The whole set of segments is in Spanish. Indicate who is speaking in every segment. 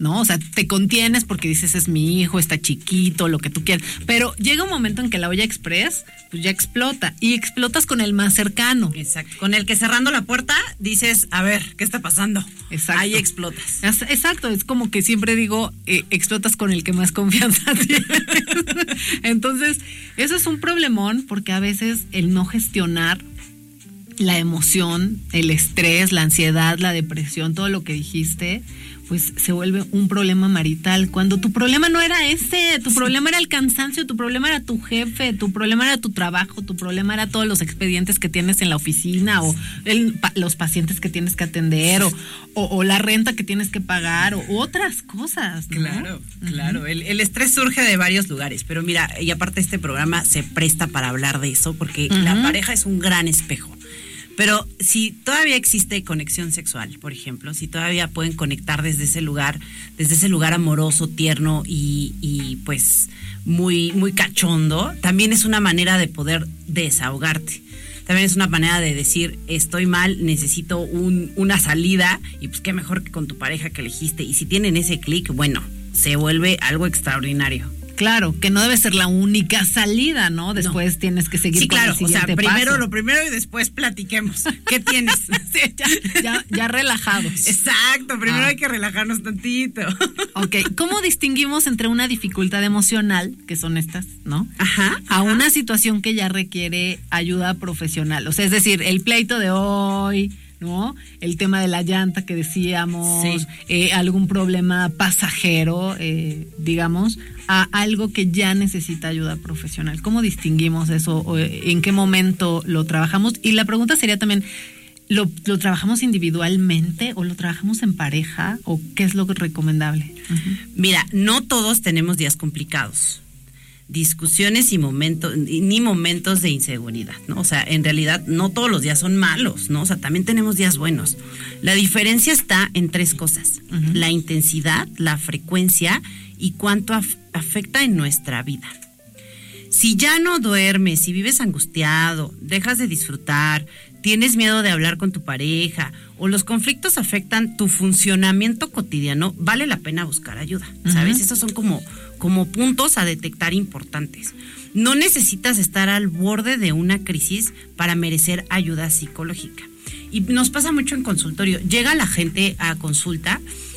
Speaker 1: ¿no? O sea, te contienes porque dices, es mi hijo, está chiquito, lo que tú quieras. Pero llega un momento en que la olla express, pues ya explota. Y explotas con el más cercano.
Speaker 2: Exacto. Con el que cerrando la puerta dices, a ver, ¿qué está pasando?
Speaker 1: Exacto.
Speaker 2: Ahí explotas.
Speaker 1: Exacto. Es como que siempre digo, explotas con el que más confianza tienes. Entonces, eso es un problemón porque a veces el no gestionar la emoción, el estrés, la ansiedad, la depresión, todo lo que dijiste, pues se vuelve un problema marital, cuando tu problema no era ese, tu problema era el cansancio, tu problema era tu jefe, tu problema era tu trabajo, tu problema era todos los expedientes que tienes en la oficina o los pacientes que tienes que atender o la renta que tienes que pagar o otras cosas, ¿no?
Speaker 2: Claro, claro. El estrés surge de varios lugares, pero mira, y aparte este programa se presta para hablar de eso porque la pareja es un gran espejo. Pero si todavía existe conexión sexual, por ejemplo, si todavía pueden conectar desde ese lugar amoroso, tierno y pues muy, muy cachondo, también es una manera de poder desahogarte. También es una manera de decir, estoy mal, necesito una salida, y pues qué mejor que con tu pareja que elegiste. Y si tienen ese clic, bueno, se vuelve algo extraordinario.
Speaker 1: Claro, que no debe ser la única salida, ¿no? Después tienes que seguir con el siguiente paso.
Speaker 2: Lo primero y después platiquemos. ¿Qué tienes?
Speaker 1: Sí, ya relajados.
Speaker 2: Exacto, primero hay que relajarnos tantito.
Speaker 1: Ok, ¿cómo distinguimos entre una dificultad emocional, que son estas, ¿no? A una situación que ya requiere ayuda profesional? O sea, es decir, el pleito de hoy, ¿no? El tema de la llanta que decíamos, algún problema pasajero, digamos, a algo que ya necesita ayuda profesional. ¿Cómo distinguimos eso? ¿En qué momento lo trabajamos? Y la pregunta sería también, ¿lo trabajamos individualmente o lo trabajamos en pareja? ¿O qué es lo recomendable?
Speaker 2: Mira, no todos tenemos días complicados. Discusiones ni momentos de inseguridad, ¿no? O sea, en realidad no todos los días son malos, ¿no? O sea, también tenemos días buenos. La diferencia está en 3 cosas: la intensidad, la frecuencia y cuánto afecta en nuestra vida. Si ya no duermes, si vives angustiado, dejas de disfrutar, tienes miedo de hablar con tu pareja o los conflictos afectan tu funcionamiento cotidiano, vale la pena buscar ayuda, ¿sabes? Esos son como puntos a detectar importantes. No necesitas estar al borde de una crisis para merecer ayuda psicológica. Y nos pasa mucho en consultorio. Llega la gente a consulta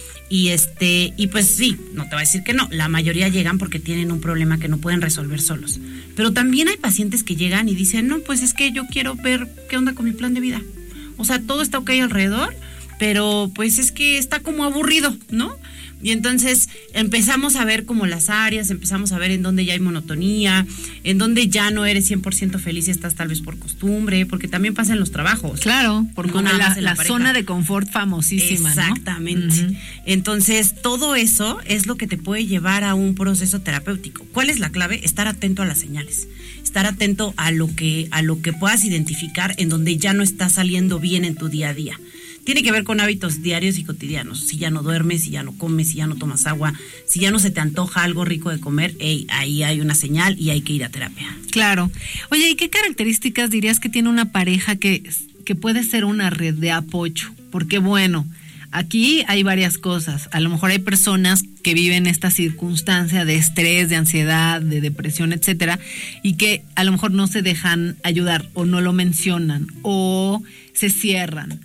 Speaker 2: y pues sí, no te voy a decir que no, la mayoría llegan porque tienen un problema que no pueden resolver solos. Pero también hay pacientes que llegan y dicen, no, pues es que yo quiero ver qué onda con mi plan de vida. O sea, todo está ok alrededor, pero pues es que está como aburrido, ¿no? Y entonces empezamos a ver como las áreas, empezamos a ver en dónde ya hay monotonía, en dónde ya no eres 100% feliz y estás tal vez por costumbre, porque también pasa en los trabajos.
Speaker 1: Claro, porque no la zona de confort famosísima,
Speaker 2: exactamente, ¿no? Entonces, todo eso es lo que te puede llevar a un proceso terapéutico. ¿Cuál es la clave? Estar atento a las señales. Estar atento a lo que puedas identificar en donde ya no está saliendo bien en tu día a día. Tiene que ver con hábitos diarios y cotidianos. Si ya no duermes, si ya no comes, si ya no tomas agua, si ya no se te antoja algo rico de comer, ahí hay una señal y hay que ir a terapia.
Speaker 1: Claro. Oye, ¿y qué características dirías que tiene una pareja que puede ser una red de apoyo? Porque bueno, aquí hay varias cosas. A lo mejor hay personas que viven esta circunstancia de estrés, de ansiedad, de depresión, etcétera, y que a lo mejor no se dejan ayudar o no lo mencionan o se cierran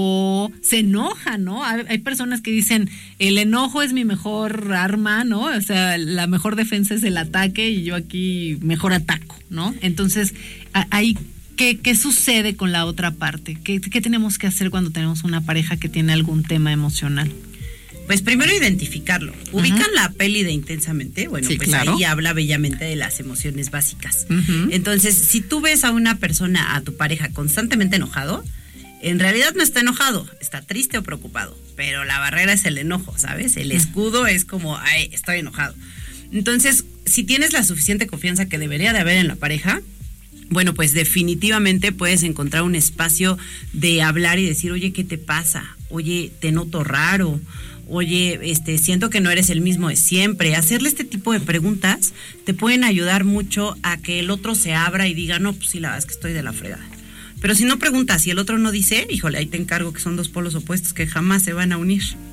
Speaker 1: o se enojan, ¿no? Hay personas que dicen, el enojo es mi mejor arma, ¿no? O sea, la mejor defensa es el ataque y yo aquí mejor ataco, ¿no? Entonces, hay ¿qué sucede con la otra parte? ¿Qué tenemos que hacer cuando tenemos una pareja que tiene algún tema emocional?
Speaker 2: Pues primero identificarlo. ¿Ubican la peli de Intensamente? Bueno, sí, pues claro. Ahí habla bellamente de las emociones básicas. Entonces, si tú ves a una persona, a tu pareja, constantemente enojado, en realidad no está enojado, está triste o preocupado, pero la barrera es el enojo, ¿sabes? El escudo es como, ay, estoy enojado. Entonces, si tienes la suficiente confianza que debería de haber en la pareja, bueno, pues definitivamente puedes encontrar un espacio de hablar y decir, oye, ¿qué te pasa? Oye, te noto raro. Oye, siento que no eres el mismo de siempre. Hacerle este tipo de preguntas te pueden ayudar mucho a que el otro se abra y diga, no, pues sí, la verdad es que estoy de la fregada. Pero si no preguntas y el otro no dice, híjole, ahí te encargo que son 2 polos opuestos que jamás se van a unir.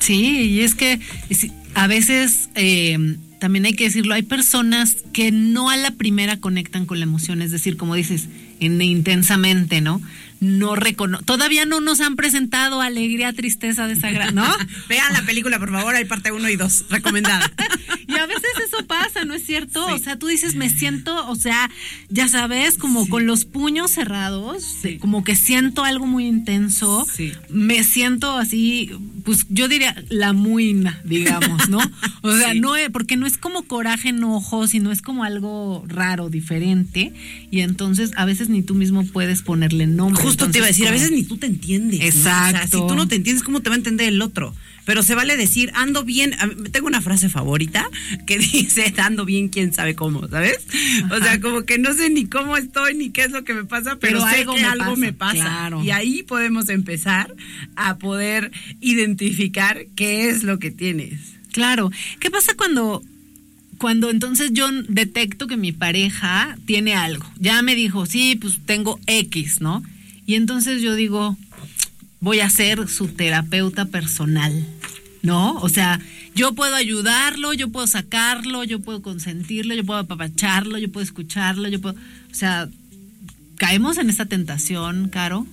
Speaker 1: Sí, y es que a veces también hay que decirlo, hay personas que no a la primera conectan con la emoción, es decir, como dices, intensamente, ¿no? Todavía no nos han presentado alegría, tristeza, desagrado, ¿no?
Speaker 2: Vean la película, por favor, hay parte 1 y 2, recomendada.
Speaker 1: Y a veces eso pasa, ¿no es cierto?
Speaker 2: Sí.
Speaker 1: O sea, tú dices, me siento, o sea, ya sabes, como con los puños cerrados, como que siento algo muy intenso, me siento así, pues yo diría la muina, digamos, ¿no? O sea, no es, porque no es como coraje, enojo, sino es como algo raro, diferente, y entonces a veces ni tú mismo puedes ponerle nombre.
Speaker 2: Justo
Speaker 1: entonces,
Speaker 2: te iba a decir, a veces ni tú te entiendes, ¿no?
Speaker 1: Exacto.
Speaker 2: O sea, si tú no te entiendes, ¿cómo te va a entender el otro? Pero se vale decir, ando bien. Tengo una frase favorita que dice, ando bien, quién sabe cómo, ¿sabes? Ajá. O sea, como que no sé ni cómo estoy, ni qué es lo que me pasa, pero sé que algo me pasa.
Speaker 1: Claro.
Speaker 2: Y ahí podemos empezar a poder identificar qué es lo que tienes.
Speaker 1: Claro. ¿Qué pasa cuando entonces yo detecto que mi pareja tiene algo? Ya me dijo, sí, pues tengo X, ¿no? Y entonces yo digo, voy a ser su terapeuta personal, ¿no? O sea, yo puedo ayudarlo, yo puedo sacarlo, yo puedo consentirlo, yo puedo apapacharlo, yo puedo escucharlo, o sea, ¿caemos en esta tentación, Caro?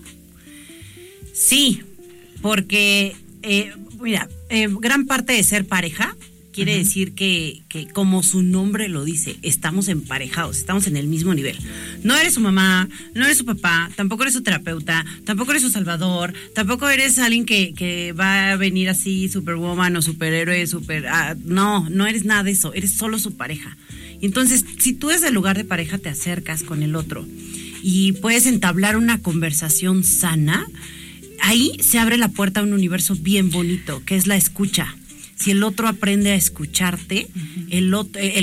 Speaker 2: Sí, porque, mira, gran parte de ser pareja quiere decir que como su nombre lo dice, estamos emparejados, estamos en el mismo nivel. No eres su mamá, no eres su papá, tampoco eres su terapeuta, tampoco eres su salvador, tampoco eres alguien que va a venir así superwoman o superhéroe, no eres nada de eso, eres solo su pareja. Y entonces, si tú desde el lugar de pareja te acercas con el otro y puedes entablar una conversación sana, ahí se abre la puerta a un universo bien bonito, que es la escucha. Si el otro aprende a escucharte, el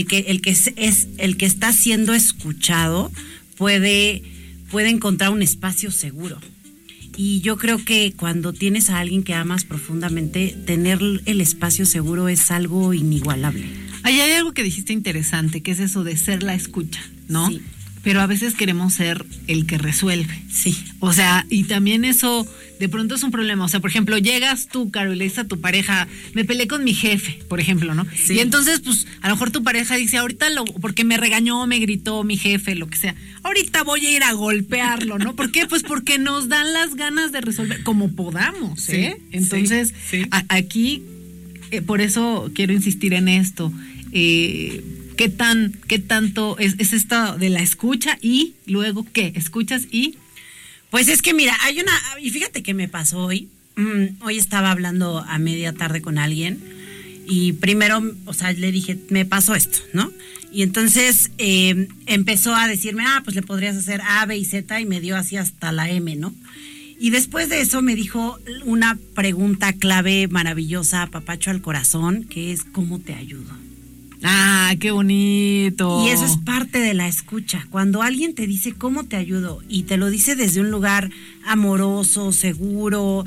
Speaker 2: que está siendo escuchado puede encontrar un espacio seguro. Y yo creo que cuando tienes a alguien que amas profundamente, tener el espacio seguro es algo inigualable.
Speaker 1: Ahí hay algo que dijiste interesante, que es eso de ser la escucha, ¿no?
Speaker 2: Sí.
Speaker 1: Pero a veces queremos ser el que resuelve.
Speaker 2: Sí.
Speaker 1: O sea, y también eso de pronto es un problema. O sea, por ejemplo, llegas tú, Caro, y le dices a tu pareja, me peleé con mi jefe, por ejemplo, ¿no?
Speaker 2: Sí.
Speaker 1: Y entonces, pues, a lo mejor tu pareja dice, ahorita porque me regañó, me gritó mi jefe, lo que sea, ahorita voy a ir a golpearlo, ¿no? ¿Por qué? Pues porque nos dan las ganas de resolver como podamos, ¿eh? Sí, entonces, sí. Aquí, por eso quiero insistir en esto. ¿Qué tanto es esto de la escucha y luego qué? ¿Escuchas y?
Speaker 2: Pues es que mira, y fíjate que me pasó hoy. Hoy estaba hablando a media tarde con alguien y primero, o sea, le dije, me pasó esto, ¿no? Y entonces empezó a decirme, pues le podrías hacer A, B y Z y me dio así hasta la M, ¿no? Y después de eso me dijo una pregunta clave, maravillosa, papacho al corazón, que es, ¿cómo te ayudo?
Speaker 1: ¡Ah, qué bonito!
Speaker 2: Y eso es parte de la escucha. Cuando alguien te dice cómo te ayudo y te lo dice desde un lugar amoroso, seguro,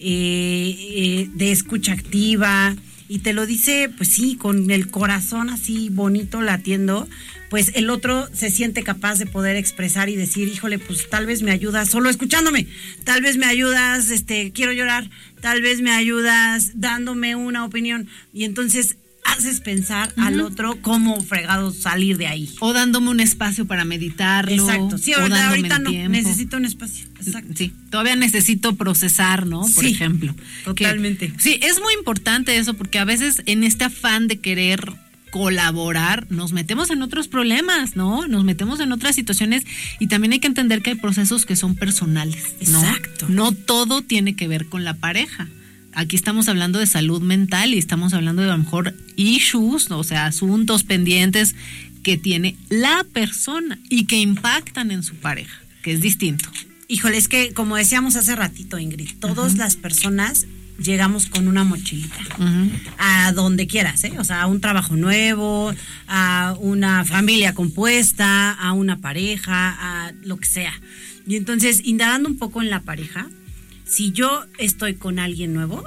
Speaker 2: de escucha activa, y te lo dice, pues sí, con el corazón así bonito latiendo, pues el otro se siente capaz de poder expresar y decir, híjole, pues tal vez me ayudas solo escuchándome, tal vez me ayudas, quiero llorar, tal vez me ayudas dándome una opinión. Y entonces haces pensar al otro cómo fregado salir de ahí.
Speaker 1: O dándome un espacio para meditarlo.
Speaker 2: Exacto. Sí, ahorita no, necesito un espacio. Exacto.
Speaker 1: Sí, todavía necesito procesar, ¿no? Por ejemplo.
Speaker 2: Totalmente.
Speaker 1: Sí, es muy importante eso, porque a veces en este afán de querer colaborar, nos metemos en otros problemas, ¿no? Nos metemos en otras situaciones y también hay que entender que hay procesos que son personales, ¿no?
Speaker 2: Exacto.
Speaker 1: No todo tiene que ver con la pareja. Aquí estamos hablando de salud mental y estamos hablando de a lo mejor issues, o sea, asuntos pendientes que tiene la persona y que impactan en su pareja, que es distinto.
Speaker 2: Híjole, es que como decíamos hace ratito, Ingrid, todas las personas llegamos con una mochilita a donde quieras, ¿eh? O sea, a un trabajo nuevo, a una familia compuesta, a una pareja, a lo que sea. Y entonces, indagando un poco en la pareja, si yo estoy con alguien nuevo,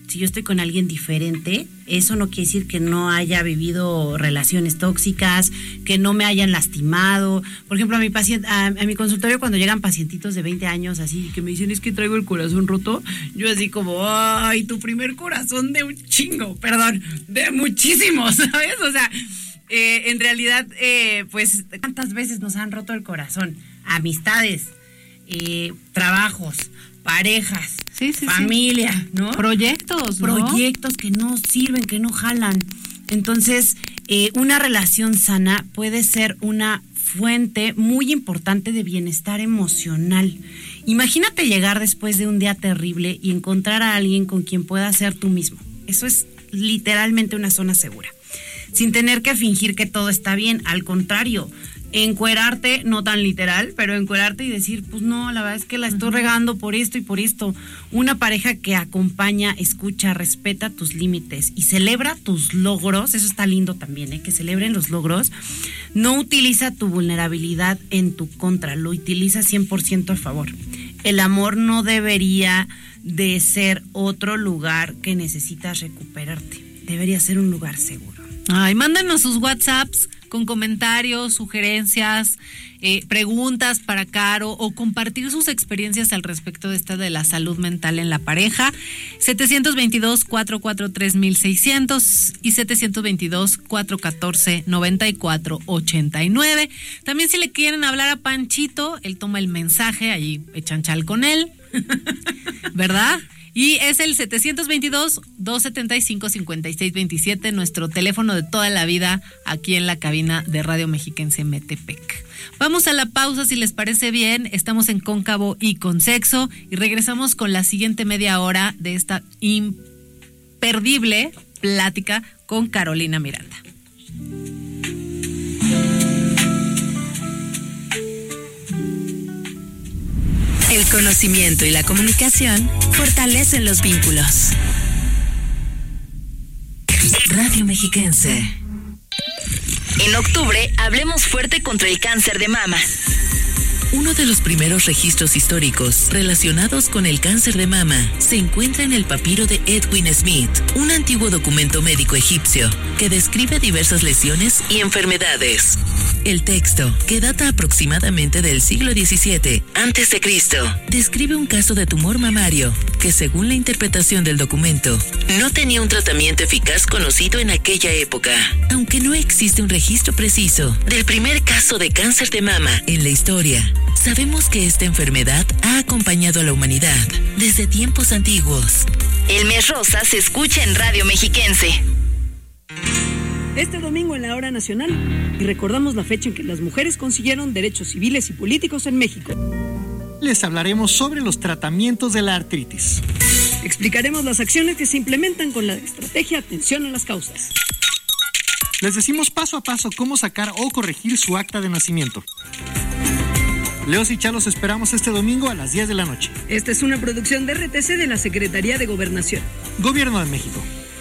Speaker 2: Si yo estoy con alguien diferente, eso no quiere decir que no haya vivido relaciones tóxicas, que no me hayan lastimado. Por ejemplo, a mi consultorio, cuando llegan pacientitos de 20 años así, que me dicen, es que traigo el corazón roto, yo así como, ay, tu primer corazón de un chingo, perdón, de muchísimos, ¿sabes? O sea, en realidad, pues, ¿cuántas veces nos han roto el corazón? Amistades, trabajos, parejas, familia, ¿no?
Speaker 1: Proyectos, ¿no?
Speaker 2: Proyectos que no sirven, que no jalan. Entonces, una relación sana puede ser una fuente muy importante de bienestar emocional. Imagínate llegar después de un día terrible y encontrar a alguien con quien puedas ser tú mismo. Eso es literalmente una zona segura. Sin tener que fingir que todo está bien, al contrario, encuerarte, no tan literal, pero encuerarte y decir, pues no, la verdad es que la estoy regando por esto y por esto. Una pareja que acompaña, escucha, respeta tus límites y celebra tus logros, eso está lindo también, que celebren los logros, no utiliza tu vulnerabilidad en tu contra, lo utiliza 100% a favor. El amor no debería de ser otro lugar que necesitas recuperarte, debería ser un lugar seguro.
Speaker 1: Ay, mándanos sus WhatsApps con comentarios, sugerencias, preguntas para Caro o compartir sus experiencias al respecto de esta de la salud mental en la pareja. 722-443-1600 y 722-414-9489. También si le quieren hablar a Panchito, él toma el mensaje, ahí echan chal con él, ¿verdad? Y es el 722-275-5627, nuestro teléfono de toda la vida aquí en la cabina de Radio Mexiquense Metepec. Vamos a la pausa, si les parece bien. Estamos en Cóncavo y con Sexo y regresamos con la siguiente media hora de esta imperdible plática con Carolina Miranda.
Speaker 3: El conocimiento y la comunicación fortalecen los vínculos. Radio Mexiquense.
Speaker 4: En octubre, hablemos fuerte contra el cáncer de mama.
Speaker 3: Uno de los primeros registros históricos relacionados con el cáncer de mama se encuentra en el papiro de Edwin Smith, un antiguo documento médico egipcio que describe diversas lesiones y enfermedades. El texto, que data aproximadamente del siglo XVII a.C., describe un caso de tumor mamario que, según la interpretación del documento, no tenía un tratamiento eficaz conocido en aquella época. Aunque no existe un registro preciso del primer caso de cáncer de mama en la historia, sabemos que esta enfermedad ha acompañado a la humanidad desde tiempos antiguos.
Speaker 4: El Mes Rosa se escucha en Radio Mexiquense.
Speaker 5: Este domingo en la Hora Nacional recordamos la fecha en que las mujeres consiguieron derechos civiles y políticos en México.
Speaker 6: Les hablaremos sobre los tratamientos de la artritis.
Speaker 5: Explicaremos las acciones que se implementan con la estrategia Atención a las Causas.
Speaker 6: Les decimos paso a paso cómo sacar o corregir su acta de nacimiento. Leos y Chalos esperamos este domingo a las 10 de la noche.
Speaker 5: Esta es una producción de RTC de la Secretaría de Gobernación.
Speaker 6: Gobierno de México.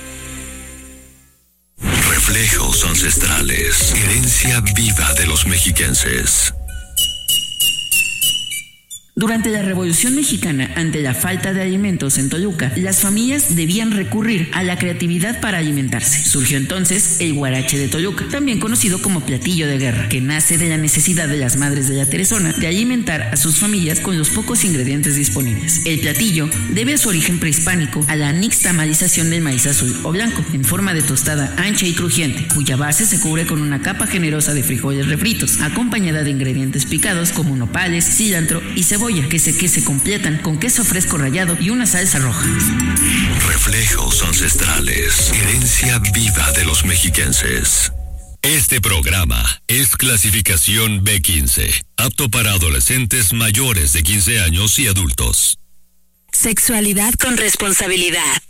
Speaker 7: Reflejos ancestrales, herencia viva de los mexiquenses.
Speaker 8: Durante la Revolución Mexicana, ante la falta de alimentos en Toluca, las familias debían recurrir a la creatividad para alimentarse. Surgió entonces el huarache de Toluca, también conocido como platillo de guerra, que nace de la necesidad de las madres de la Teresona de alimentar a sus familias con los pocos ingredientes disponibles. El platillo debe su origen prehispánico a la nixtamalización del maíz azul o blanco, en forma de tostada ancha y crujiente, cuya base se cubre con una capa generosa de frijoles refritos, acompañada de ingredientes picados como nopales, cilantro y cebolla, que se completan con queso fresco rallado y una salsa roja.
Speaker 7: Reflejos ancestrales, herencia viva de los mexiquenses. Este programa es clasificación B15, apto para adolescentes mayores de 15 años y adultos.
Speaker 3: Sexualidad con responsabilidad.